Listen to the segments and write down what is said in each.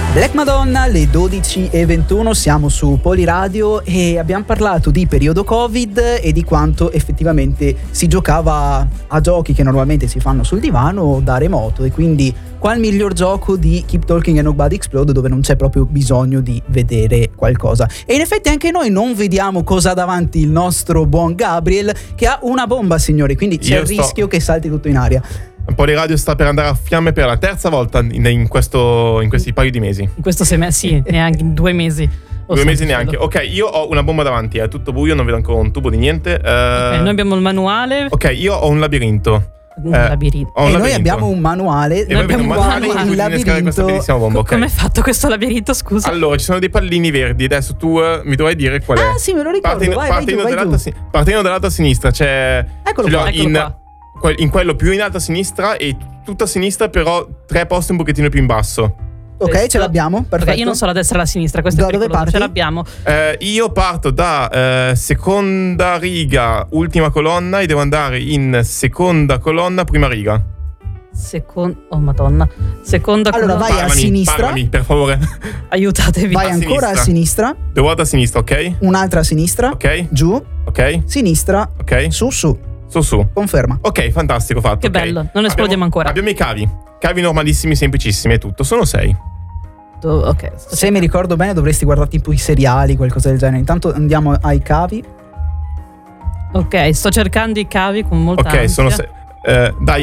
Black Madonna, le 12:21, siamo su Poliradio e abbiamo parlato di periodo Covid e di quanto effettivamente si giocava a giochi che normalmente si fanno sul divano da remoto, e quindi qual miglior gioco di Keep Talking and Nobody Explode, dove non c'è proprio bisogno di vedere qualcosa. E in effetti anche noi non vediamo cosa ha davanti il nostro buon Gabriel, che ha una bomba, signori, quindi c'è il rischio che salti tutto in aria. Poliradio sta per andare a fiamme per la terza volta in questi paio di mesi. In questo semestre, sì, neanche in 2 mesi. 2 mesi neanche. Ok, io ho una bomba davanti, è tutto buio, non vedo ancora un tubo di niente. Ok, noi abbiamo il manuale. Ok, io ho un labirinto. Noi abbiamo un manuale. E noi abbiamo un manuale in cui innescare questa bellissima bomba. Come è fatto questo labirinto, scusa? Allora, ci sono dei pallini verdi. Adesso tu mi dovrai dire qual è. Ah sì, me lo ricordo. Partendo dall'alta sinistra c'è... Eccolo qua. In quello più in alto a sinistra e tutta a sinistra, però 3 posti un pochettino più in basso. Ok, ce l'abbiamo, perfetto. Io non so la destra e la sinistra, questo è dove parti? Ce l'abbiamo. Io parto da seconda riga, ultima colonna, e devo andare in seconda colonna, prima riga. Oh madonna. Seconda colonna. Allora vai a sinistra. Parlami, per favore. Aiutatevi. Vai ancora a sinistra. 2 volte a sinistra, ok? Un'altra a sinistra. Ok. Giù. Ok. Sinistra. Ok. Su. Conferma. Ok, fantastico, fatto. Che bello, non esplodiamo ancora. Abbiamo i cavi normalissimi, semplicissimi, e tutto. Sono 6. Ok. Se mi ricordo bene dovresti guardare tipo i seriali, qualcosa del genere. Intanto andiamo ai cavi. Ok, sto cercando i cavi con molta ansia. Ok, sono 6. Dai.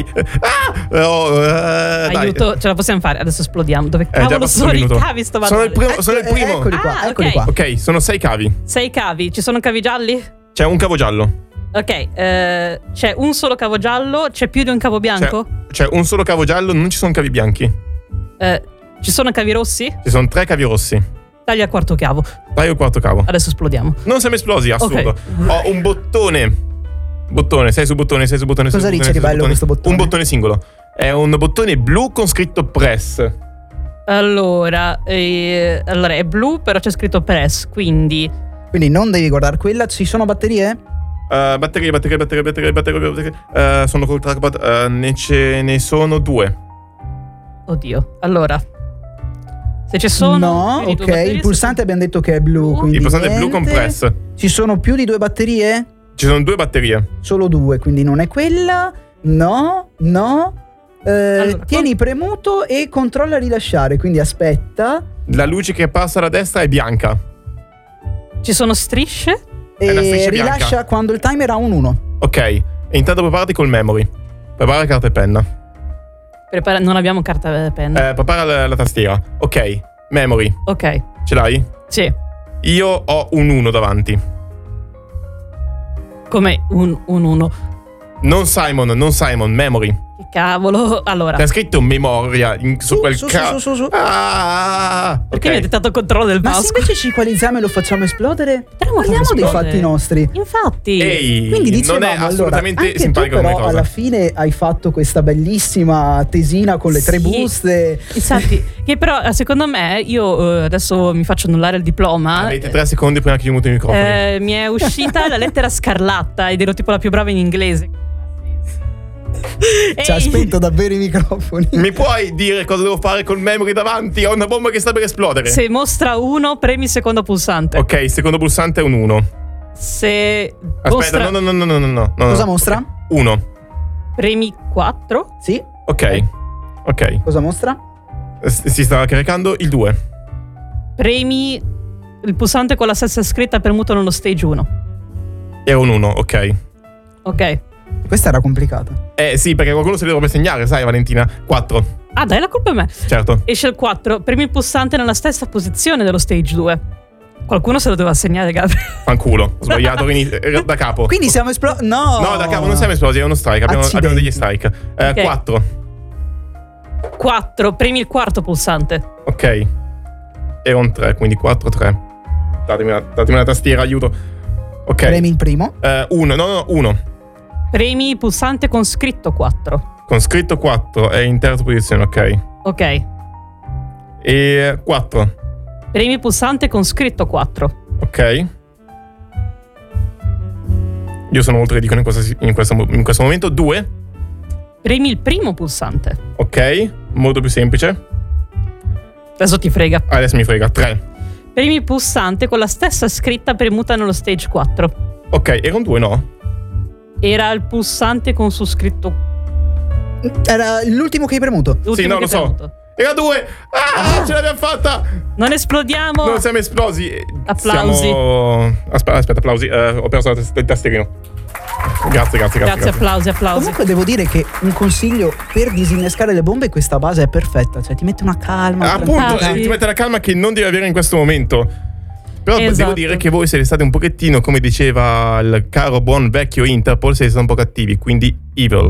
Aiuto, dai. Ce la possiamo fare. Adesso esplodiamo. Dove cavolo sono i cavi? Sono il primo. Eccoli qua. Ok, sono 6 cavi. 6 cavi. Ci sono cavi gialli? C'è un cavo giallo. Ok, c'è un solo cavo giallo. C'è più di un cavo bianco? C'è un solo cavo giallo, non ci sono cavi bianchi. Ci sono cavi rossi? Ci sono 3 cavi rossi. Taglia il quarto cavo. Taglio il quarto cavo. Adesso esplodiamo. Non siamo esplosi, assurdo. Okay. Ho un bottone, sei su bottone. Cosa dice di bello questo bottone? Un bottone singolo. È un bottone blu con scritto press. Allora è blu, però c'è scritto press, quindi non devi guardare quella. Ci sono batterie? Batterie. Sono col trackpad. Ne sono 2. Oddio. Allora, se ci sono... No, ok. Il pulsante abbiamo detto che è blu. Quindi il pulsante è blu con press. Ci sono più di 2 batterie? Ci sono 2 batterie. Solo 2, quindi non è quella. No. Allora, tieni premuto e controlla a rilasciare. Quindi aspetta. La luce che passa da destra è bianca. Ci sono strisce? E rilascia bianca quando il timer ha un 1. Ok, e intanto preparati col memory. Prepara carta e penna. Non abbiamo carta e penna. Prepara la tastiera. Ok, memory. Ok. Ce l'hai? Sì. Io ho un 1 davanti. Come un 1? Non Simon, memory. Che cavolo. Allora, c'è scritto memoria su quel cavolo. Su. Perché mi hai dettato il controllo del mouse? Ma se invece ci equalizziamo e lo facciamo esplodere? Parliamo dei fatti nostri. Infatti. Ehi, quindi dicevamo, non è assolutamente allora, simpatico tu, come però cosa. Alla fine hai fatto questa bellissima tesina con le 3 buste. Infatti, che però secondo me io adesso mi faccio annullare il diploma. Avete 3 secondi prima che io muto i microfoni. Mi è uscita la lettera scarlatta ed ero tipo la più brava in inglese. Ci ha spento davvero i microfoni. Mi puoi dire cosa devo fare col memory davanti? Ho una bomba che sta per esplodere. Se mostra 1, premi il secondo pulsante. Ok, il secondo pulsante è un 1. Se aspetta, no. Cosa mostra? 1. Premi 4? Sì. Ok. Cosa mostra? Si sta caricando il 2. Premi il pulsante con la stessa scritta premuto nello stage 1. Era un 1, ok. Ok. Questa era complicata. Sì, perché qualcuno se le dovrebbe segnare, sai, Valentina. 4. Ah, dai, la colpa è me. Certo. Esce il 4. Premi il pulsante nella stessa posizione dello stage 2. Qualcuno se lo doveva segnare, Gabriele. Fanculo, ho sbagliato da capo. Quindi siamo esplosi. No, da capo non siamo esplosi, è uno strike. Abbiamo degli strike. Okay. 4. 4, premi il quarto pulsante. Ok. Era un 3, quindi 4, 3. Datemi la tastiera, aiuto. Ok. Premi il primo. 1. Premi il pulsante con scritto 4. Con scritto 4 è in terza posizione, ok. Ok. E 4. Premi il pulsante con scritto 4. Ok. Io sono molto ridicolo in questo momento. 2. Premi il primo pulsante. Ok, molto più semplice. Adesso ti frega. Adesso mi frega. 3. Premi pulsante con la stessa scritta premuta nello stage 4. Ok, erano 2, no? Era il pulsante con su scritto. Era l'ultimo che hai premuto. L'ultimo no, che lo so. premuto. Era 2. Ce l'abbiamo fatta. Non esplodiamo. Non siamo esplosi. Applausi. Aspetta, applausi. Ho perso il tastierino. Grazie. Applausi. Comunque devo dire che un consiglio per disinnescare le bombe, questa base è perfetta, cioè ti mette una calma. Appunto, Sì. ti mette la calma che non devi avere in questo momento. Però Esatto. devo dire che voi siete stati un pochettino, come diceva il caro buon vecchio Interpol, siete stati un po' cattivi, quindi evil.